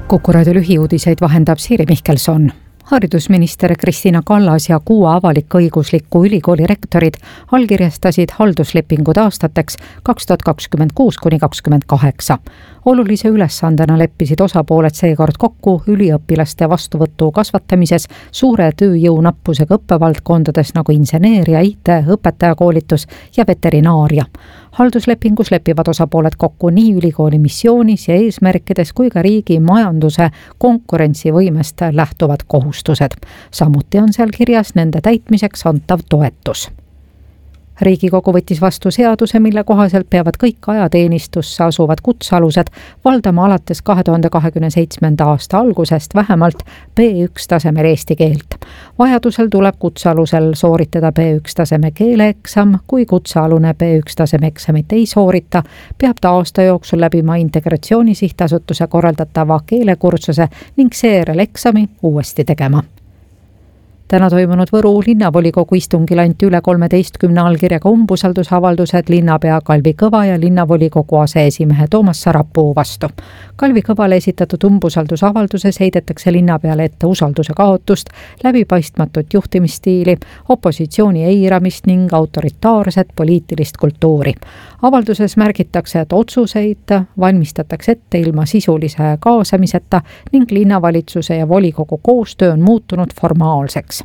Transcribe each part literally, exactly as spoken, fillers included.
Kuku raadio lühiuudiseid vahendab Siiri Mihkelson. Haridusminister Kristina Kallas ja kuue avalik-õigusliku ülikooli rektorid allkirjastasid halduslepingud aastateks kaks tuhat kakskümmend kuus kuni kakskümmend kaheksa. Olulise ülesandena leppisid osapooled seekord kokku üliõpilaste vastuvõtu kasvatamises suure tööjõu nappusega õppevaldkondades nagu inseneeria, I T, õpetajakoolitus ja veterinaaria. Halduslepingus leppivad osapooled kokku nii ülikooli missioonis ja eesmärkides kui ka riigi majanduse konkurentsivõimest lähtuvad kohustused. Samuti on seal kirjas nende täitmiseks antav toetus. Riigikogu võttis vastu seaduse, mille kohaselt peavad kõik ajateenistusse asuvad kutsealused valdama alates kahe tuhande kahekümne seitsmenda aasta algusest vähemalt B üks tasemel eesti keelt. Vajadusel tuleb kutsealusel sooritada B üks taseme keeleeksam, kui kutsealune B üks taseme eksamit ei soorita, peab ta aasta jooksul läbima Integratsiooni Sihtasutuse korraldatava keelekursuse ning seejärel eksami uuesti tegema. Täna toimunud Võru linnavolikogu istungil anti üle kolmeteistkümne allkirjaga umbusaldusavaldused linnapea Kalvi Kõva ja linnavolikogu aseesimehe Toomas Sarapuu vastu. Kalvi Kõvale esitatud umbusaldusavalduses heidetakse linnapeale ette usalduse kaotust, läbipaistmatut juhtimisstiili, opositsiooni eiramist ning autoritaarset poliitilist kultuuri. Avalduses märgitakse, et otsuseid valmistatakse ette ilma sisulise kaasamiseta ning linnavalitsuse ja volikogu koostöö on muutunud formaalseks.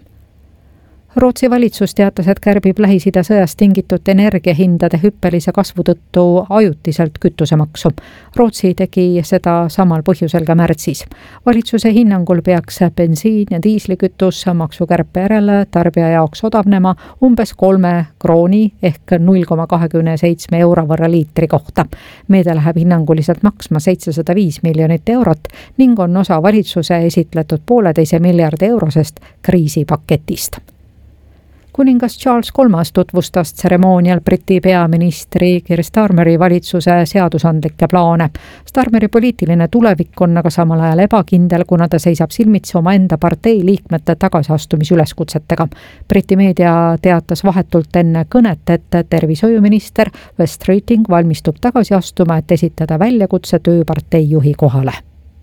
Rootsi valitsus teatas, et kärbib Lähis-Ida sõjast tingitud energiahindade hüppelise kasvu tõttu ajutiselt kütusemaksu. Rootsi tegi seda samal põhjusel ka märtsis. Valitsuse hinnangul peaks bensiin ja diislikütus maksukärpe järel tarbija jaoks odavnema umbes kolme krooni ehk null koma kakskümmend seitse euro võrra liitri kohta. Meede läheb hinnanguliselt maksma seitsesada viis miljonit eurot ning on osa valitsuse esitletud pooleteise miljardi eurosest kriisipaketist. Kuningas Charles kolmas tutvustas tseremoonial Briti peaministri Keir Starmeri valitsuse seadusandlikke plaane. Starmeri poliitiline tulevik on aga samal ajal ebakindel, kuna ta seisab silmitsi oma enda partei liikmete tagasiastumisüleskutsetega. Briti meedia teatas vahetult enne kõnet, et tervishoiuminister Wes Streeting valmistub tagasi astuma, et esitada väljakutse tööpartei juhi kohale.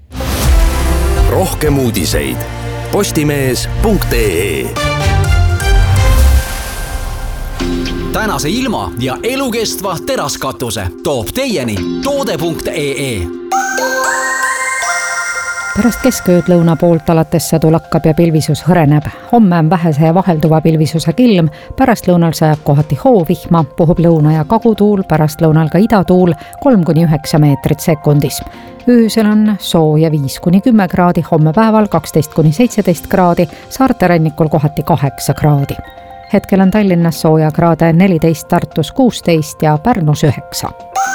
Rohkem uudiseid postimees punkt ee. Tänase ilma ja elukestva teraskatuse toob teieni toode punkt ee. Pärast keskööd lõuna poolt alates sadu lakkab ja pilvisus hõreneb. Homme on vähese ja vahelduva pilvisusega ilm, pärast lõunal sajab kohati hoovihma, puhub lõuna- ja kagutuul, pärast lõunal ka idatuul kolm kuni üheksa meetrit sekundis. Öösel on sooja viis kuni kümme kraadi, homme päeval kaksteist kuni seitseteist kraadi, saarte rannikul kohati kaheksa kraadi. Hetkel on Tallinnas sooja kraade neliteist, Tartus kuusteist ja Pärnus üheksa.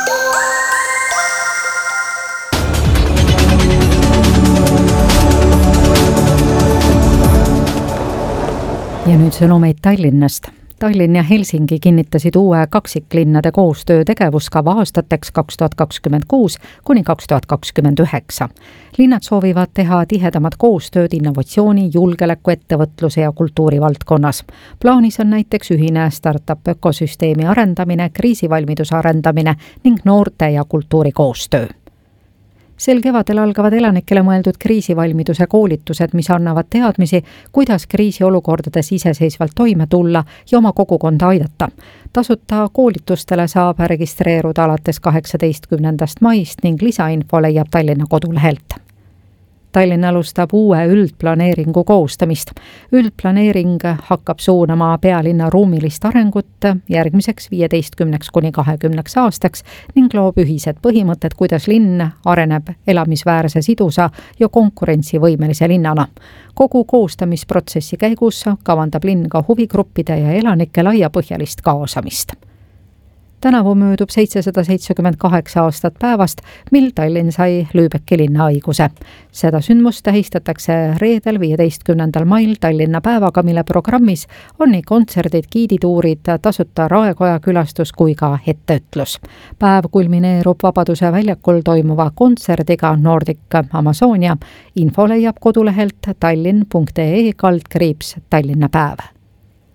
Ja nüüd sõnumeid Tallinnast. Tallinn ja Helsingi kinnitasid uue kaksiklinnade koostöö tegevuskava aastateks kaks tuhat kakskümmend kuus kuni kaks tuhat kakskümmend üheksa. Linnad soovivad teha tihedamat koostööd innovatsiooni, julgeoleku, ettevõtluse ja kultuuri valdkonnas. Plaanis on näiteks ühine startup ökosüsteemi arendamine, kriisivalmiduse arendamine ning noorte ja kultuuri koostöö. Sel kevadel algavad elanikele mõeldud kriisivalmiduse koolitused, mis annavad teadmisi, kuidas kriisiolukordades iseseisvalt toime tulla ja oma kogukonda aidata. Tasuta koolitustele saab registreeruda alates kaheksateistkümnendast maist ning lisainfo leiab Tallinna kodulehelt. Tallinn alustab uue üldplaneeringu koostamist. Üldplaneering hakkab suunama pealinna ruumilist arengut järgmiseks viieteistkümneks kuni kahekümneks aastaks ning loob ühised põhimõtted, kuidas linn areneb elamisväärse sidusa ja konkurentsivõimelise linnana. Kogu koostamisprotsessi käigus kavandab linn ka huvigruppide ja elanike laiapõhjalist kaasamist. Tänavu möödub seitsesada seitsekümmend kaheksa aastat päevast, mil Tallinn sai Lübecki linnaõiguse. Seda sündmust tähistatakse reedel viieteistkümnendal mail Tallinna päevaga, mille programmis on nii kontserdid, giidituurid, tasuta Raekoja külastus kui ka etteütlus. Päev kulmineerub Vabaduse väljakul toimuva kontserdiga Nordic Amazonia. Info leiab kodulehelt tallinn punkt ee kaldkriips Tallinna päev.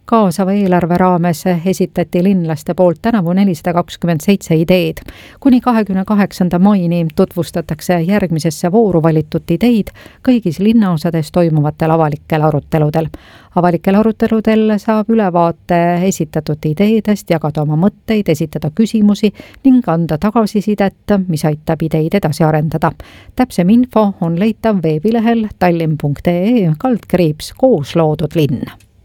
Kaasava eelarve raames esitati linlaste poolt tänavu nelisada kakskümmend seitse ideed. Kuni kahekümne kaheksanda maini tutvustatakse järgmisesse vooru valitud ideid kõigis linnaosades toimuvatel avalikel aruteludel. Avalikel aruteludel saab ülevaate esitatud ideedest, jagada oma mõtteid, esitada küsimusi ning anda tagasisidet, mis aitab ideid edasi arendada. Täpsem info on leitav veebilehel tallinn punkt ee kaldkriips koos loodud linn.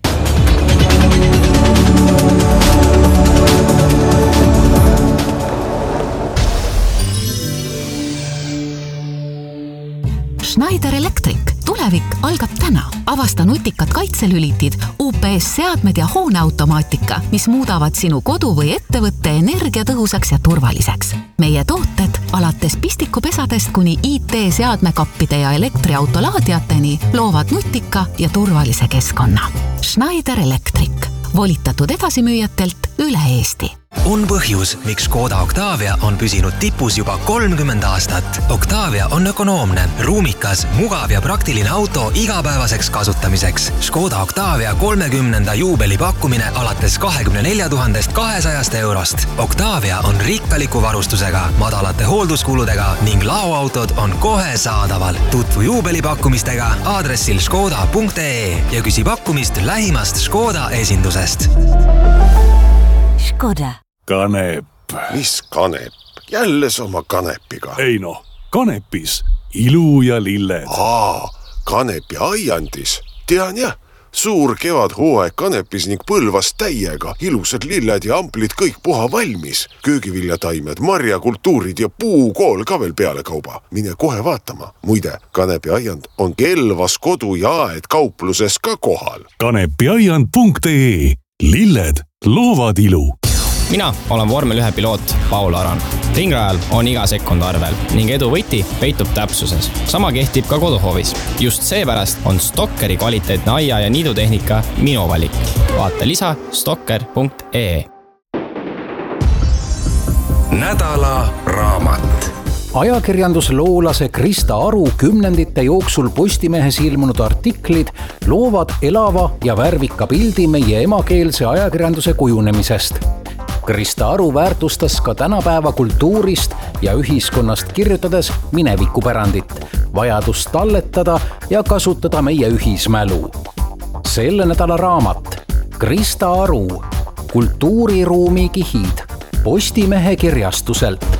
Schneider Electric. Tulevik algab täna. Avasta nutikad kaitselülitid, U P S-seadmed ja hooneautomaatika, mis muudavad sinu kodu või ettevõtte energiatõhusaks ja turvaliseks. Meie tooted alates pistikupesadest kuni I T-seadmekappide ja elektriautolaadiateni loovad nutika ja turvalise keskkonna. Schneider Electric. Volitatud edasimüüjatelt üle Eesti. On põhjus, miks Škoda Octavia on püsinud tipus juba kolmkümmend aastat. Octavia on ökonoomne, ruumikas, mugav ja praktiline auto igapäevaseks kasutamiseks. Škoda Octavia kolmekümnenda juubeli pakkumine alates kahekümne nelja tuhandest kahesajast eurost. Octavia on rikkaliku varustusega, madalate hoolduskuludega ning laoautod on kohe saadaval. Tutvu juubeli pakkumistega aadressil škoda punkt ee ja küsi pakkumist lähimast Škoda esindusest. Škoda. Kanep. Mis kanep? Jälle sama kanepiga. Ei no, kanepis ilu ja lilled. Aa, kanepi aiandis. Tean jah, suur kevadhooaeg kanepis ning põlvas täiega. Ilusad lilled ja amplid kõik puha valmis. Köögiviljataimed, marjakultuurid ja puukool ka veel peale kauba. Mine kohe vaatama. Muide, kanepi aiand on Kelvas kodu ja aed kaupluses ka kohal. kanepiaiand punkt ee. Lilled loovad ilu. Mina olen vormel ühe piloot Paul Aran. Ringrajal on iga sekund arvel ning edu võti peitub täpsuses. Sama kehtib ka koduhoovis. Just seepärast on Stokkeri kvaliteetne aia- ja niidutehnika minu valik. Vaata lisa stokker punkt ee. Nädala raamat. Ajakirjandusloolase Krista Aru kümnendite jooksul Postimehes ilmunud artiklid loovad elava ja värvika pildi meie emakeelse ajakirjanduse kujunemisest. Krista Aru väärtustas ka tänapäeva kultuurist ja ühiskonnast kirjutades minevikupärandit, vajadust talletada ja kasutada meie ühismälu. Selle nädala raamat Krista Aru, kultuuriruumi kihid, Postimehe kirjastuselt.